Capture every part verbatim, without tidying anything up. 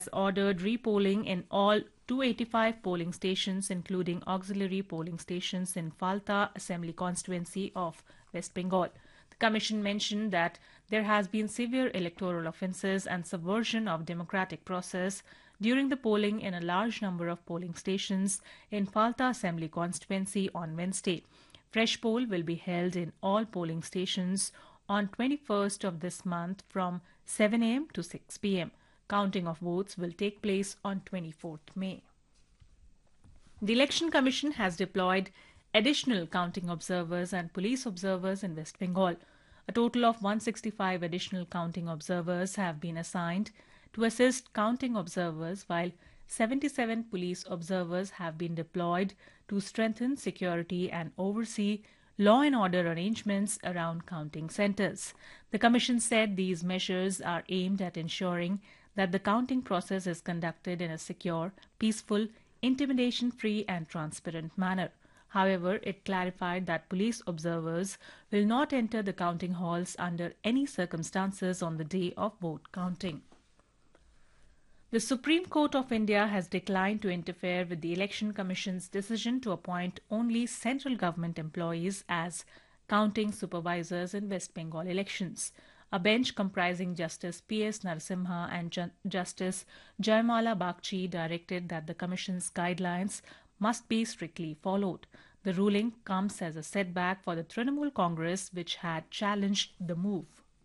ordered repolling in all two hundred eighty-five polling stations, including auxiliary polling stations in Falta Assembly constituency of West Bengal. The Commission mentioned that there has been severe electoral offences and subversion of democratic process during the polling in a large number of polling stations in Falta Assembly constituency on Wednesday. Fresh poll will be held in all polling stations on twenty-first of this month from seven a m to six p m Counting of votes will take place on twenty-fourth May. The Election Commission has deployed additional counting observers and police observers in West Bengal. A total of one hundred sixty-five additional counting observers have been assigned to assist counting observers, while seventy-seven police observers have been deployed to strengthen security and oversee law and order arrangements around counting centres. The Commission said these measures are aimed at ensuring that the counting process is conducted in a secure, peaceful, intimidation-free and transparent manner. However, it clarified that police observers will not enter the counting halls under any circumstances on the day of vote counting. The Supreme Court of India has declined to interfere with the Election Commission's decision to appoint only central government employees as counting supervisors in West Bengal elections. A bench comprising Justice P S Narasimha and Ju- Justice Jaymala Bagchi directed that the Commission's guidelines must be strictly followed. The ruling comes as a setback for the Trinamool Congress, which had challenged the move.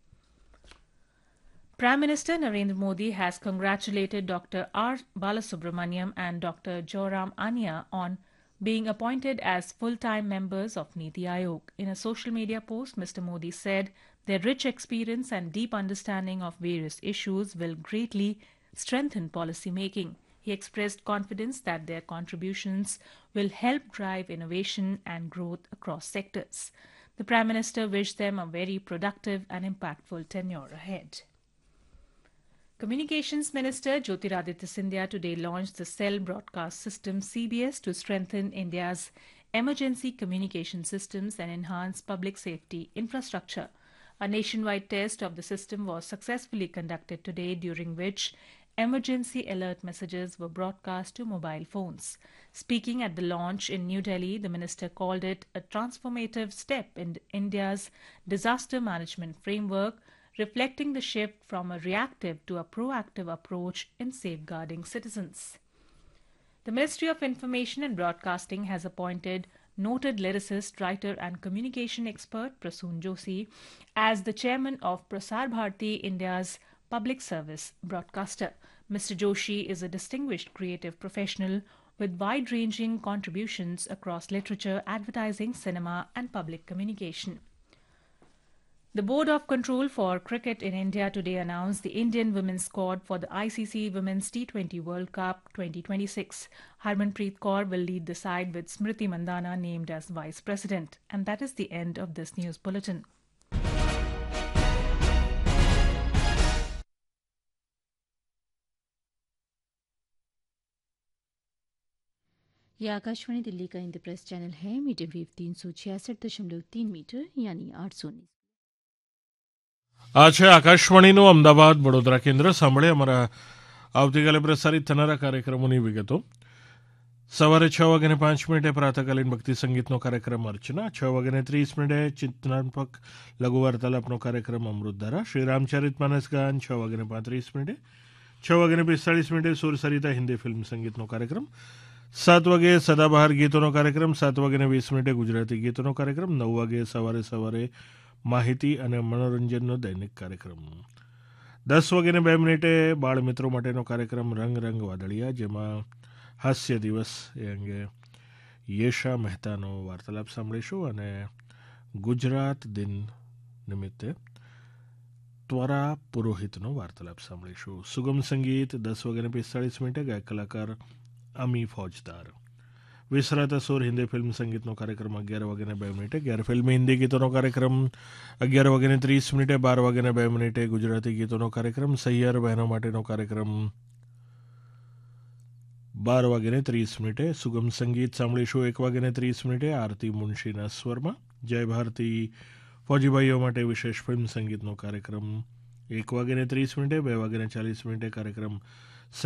Prime Minister Narendra Modi has congratulated Doctor R. Balasubramaniam and Doctor Joram Ania on being appointed as full-time members of Niti Aayog. In a social media post, Mister Modi said their rich experience and deep understanding of various issues will greatly strengthen policy making. He expressed confidence that their contributions will help drive innovation and growth across sectors. The Prime Minister wished them a very productive and impactful tenure ahead. Communications Minister Jyotiraditya Scindia today launched the Cell Broadcast System C B S to strengthen India's emergency communication systems and enhance public safety infrastructure. A nationwide test of the system was successfully conducted today, during which emergency alert messages were broadcast to mobile phones. Speaking at the launch in New Delhi, the minister called it a transformative step in India's disaster management framework, reflecting the shift from a reactive to a proactive approach in safeguarding citizens. The Ministry of Information and Broadcasting has appointed noted lyricist, writer and communication expert Prasoon Joshi as the chairman of Prasar Bharati, India's public service broadcaster. Mister Joshi is a distinguished creative professional with wide-ranging contributions across literature, advertising, cinema and public communication. The Board of Control for Cricket in India today announced the Indian women's squad for the I C C Women's T twenty World Cup twenty twenty-six. Harmanpreet Kaur will lead the side with Smriti Mandhana named as Vice President. And that is the end of this news bulletin. यह आकाशवाणी दिल्ली का Indraprastha channel है। Medium wave तीन सौ छियासठ दशमलव तीन metre यानी आठ सौ उन्नीस। આ છે આકાશવાણીનું અમદાવાદ વડોદરા કેન્દ્ર. સાંભળે અમારા આવતીકાલે પ્રસારિત થનારા કાર્યક્રમોની વિગતો. સવારે છ વાગ્યાને પાંચ મિનિટે પ્રાતકાલીન ભક્તિ સંગીતનો કાર્યક્રમ અર્ચના, છ વાગ્યાને ત્રીસ મિનિટે ચિંતનાત્મક લઘુ વાર્તાલાપનો કાર્યક્રમ અમૃતધારા, શ્રી રામચરિત માનસ ગાન છ વાગ્યાને પાંત્રીસ મિનિટે, છ વાગ્યાને પિસ્તાળીસ મિનિટે સુર સરિતા હિન્દી ફિલ્મ સંગીતનો કાર્યક્રમ, સાત વાગે સદાબહાર ગીતોનો કાર્યક્રમ, સાત વાગ્યાને વીસ મિનિટે ગુજરાતી ગીતોનો કાર્યક્રમ, નવ વાગે સવારે સવારે માહિતી અને મનોરંજનનો દૈનિક કાર્યક્રમ, દસ વાગ્યાને બે મિનિટે બાળ મિત્રો માટેનો કાર્યક્રમ રંગ રંગ વાદળિયા, જેમાં હાસ્ય દિવસ એ અંગે યેશા મહેતાનો વાર્તાલાપ સાંભળીશું અને ગુજરાત દિન નિમિત્તે ત્વરા પુરોહિતનો વાર્તાલાપ સાંભળીશું. સુગમ સંગીત દસ વાગ્યાને પિસ્તાળીસ મિનિટે ગાયક કલાકાર અમી ફોજદાર, વિસરાતા સુર હિન્દી ફિલ્મ સંગીતનો કાર્યક્રમ અગિયાર વાગ્યાને બે મિનિટે, અગિયાર ફિલ્મી હિન્દી ગીતોનો કાર્યક્રમ અગિયાર વાગ્યાને ત્રીસ મિનિટે, બાર વાગ્યાને બે મિનિટે ગુજરાતી ગીતોનો કાર્યક્રમ, સહિયાર બહેનો માટેનો કાર્યક્રમ બાર વાગ્યાને ત્રીસ મિનિટે, સુગમ સંગીત સાંભળીશું એક વાગ્યાને ત્રીસ મિનિટે આરતી મુનશીના સ્વરમાં, જય ભારતી ફૌજીભાઈઓ માટે વિશેષ ફિલ્મ સંગીતનો કાર્યક્રમ એક વાગ્યાને ત્રીસ મિનિટે, બે વાગ્યાને ચાલીસ મિનિટે કાર્યક્રમ